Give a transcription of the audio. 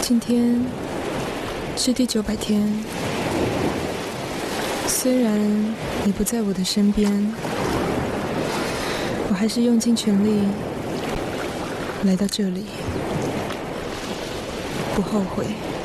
今天是第900天，虽然你不在我的身边，我还是用尽全力来到这里，不后悔。